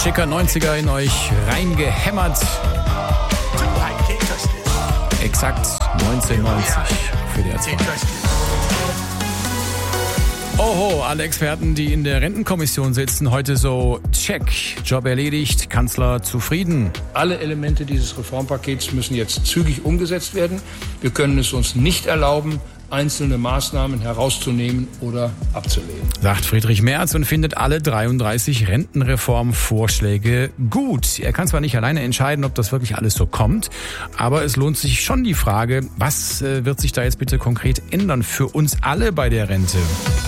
Schicker 90er in euch reingehämmert. Exakt 1990 für die R2. Oho, alle Experten, die in der Rentenkommission sitzen, heute so check, Job erledigt, Kanzler zufrieden. Alle Elemente dieses Reformpakets müssen jetzt zügig umgesetzt werden. Wir können es uns nicht erlauben, einzelne Maßnahmen herauszunehmen oder abzulehnen. Sagt Friedrich Merz und findet alle 33 Rentenreformvorschläge gut. Er kann zwar nicht alleine entscheiden, ob das wirklich alles so kommt, aber es lohnt sich schon die Frage, was wird sich da jetzt bitte konkret ändern für uns alle bei der Rente?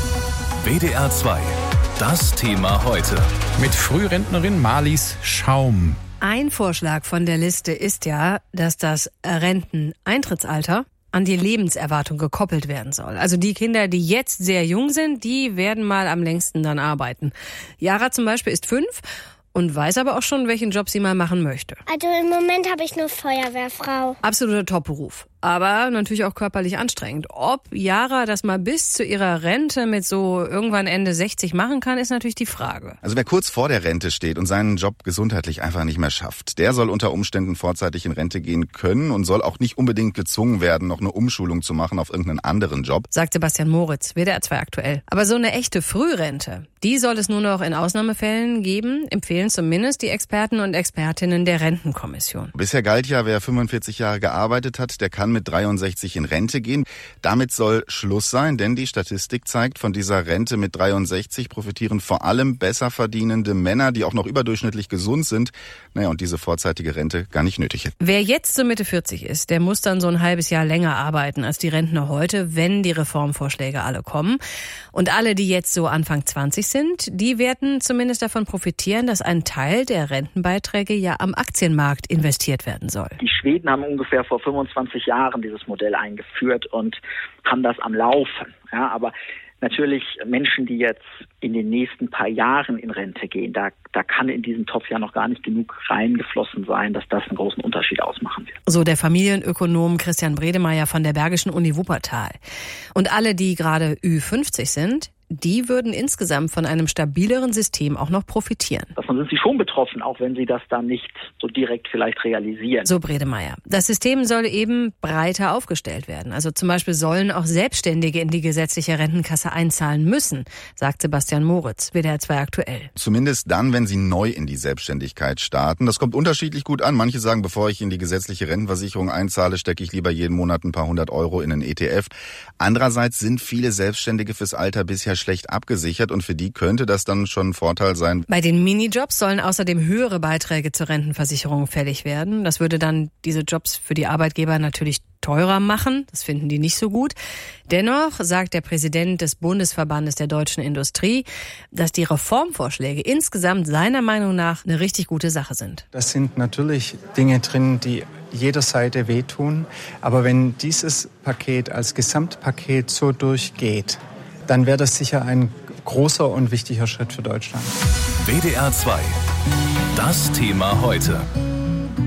WDR 2, das Thema heute. Mit Frührentnerin Marlies Schaum. Ein Vorschlag von der Liste ist ja, dass das Renteneintrittsalter an die Lebenserwartung gekoppelt werden soll. Also die Kinder, die jetzt sehr jung sind, die werden mal am längsten dann arbeiten. Yara zum Beispiel ist 5 und weiß aber auch schon, welchen Job sie mal machen möchte. Also im Moment habe ich nur Feuerwehrfrau. Absoluter Top-Beruf. Aber natürlich auch körperlich anstrengend. Ob Yara das mal bis zu ihrer Rente mit so irgendwann Ende 60 machen kann, ist natürlich die Frage. Also wer kurz vor der Rente steht und seinen Job gesundheitlich einfach nicht mehr schafft, der soll unter Umständen vorzeitig in Rente gehen können und soll auch nicht unbedingt gezwungen werden, noch eine Umschulung zu machen auf irgendeinen anderen Job. Sagt Sebastian Moritz, WDR 2 aktuell. Aber so eine echte Frührente, die soll es nur noch in Ausnahmefällen geben, empfehlen zumindest die Experten und Expertinnen der Rentenkommission. Bisher galt ja, wer 45 Jahre gearbeitet hat, der kann mit 63 in Rente gehen. Damit soll Schluss sein, denn die Statistik zeigt, von dieser Rente mit 63 profitieren vor allem besser verdienende Männer, die auch noch überdurchschnittlich gesund sind. Naja, und diese vorzeitige Rente gar nicht nötig hätten. Wer jetzt so Mitte 40 ist, der muss dann so ein halbes Jahr länger arbeiten als die Rentner heute, wenn die Reformvorschläge alle kommen. Und alle, die jetzt so Anfang 20 sind, die werden zumindest davon profitieren, dass ein Teil der Rentenbeiträge ja am Aktienmarkt investiert werden soll. Die Schweden haben ungefähr vor 25 Jahren dieses Modell eingeführt und haben das am Laufen. Ja, aber natürlich Menschen, die jetzt in den nächsten paar Jahren in Rente gehen, da kann in diesen Topf ja noch gar nicht genug reingeflossen sein, dass das einen großen Unterschied ausmachen wird. So der Familienökonom Christian Bredemeyer von der Bergischen Uni Wuppertal. Und alle, die gerade Ü50 sind, die würden insgesamt von einem stabileren System auch noch profitieren. Davon sind sie schon betroffen, auch wenn sie das dann nicht so direkt vielleicht realisieren. So Bredemeyer. Das System soll eben breiter aufgestellt werden. Also zum Beispiel sollen auch Selbstständige in die gesetzliche Rentenkasse einzahlen müssen, sagt Sebastian Moritz, WDR 2 aktuell. Zumindest dann, wenn sie neu in die Selbstständigkeit starten. Das kommt unterschiedlich gut an. Manche sagen, bevor ich in die gesetzliche Rentenversicherung einzahle, stecke ich lieber jeden Monat ein paar 100 Euro in einen ETF. Andererseits sind viele Selbstständige fürs Alter bisher schlecht abgesichert und für die könnte das dann schon ein Vorteil sein. Bei den Minijobs sollen außerdem höhere Beiträge zur Rentenversicherung fällig werden. Das würde dann diese Jobs für die Arbeitgeber natürlich teurer machen. Das finden die nicht so gut. Dennoch sagt der Präsident des Bundesverbandes der deutschen Industrie, dass die Reformvorschläge insgesamt seiner Meinung nach eine richtig gute Sache sind. Das sind natürlich Dinge drin, die jeder Seite wehtun. Aber wenn dieses Paket als Gesamtpaket so durchgeht, dann wäre das sicher ein großer und wichtiger Schritt für Deutschland. WDR 2, das Thema heute.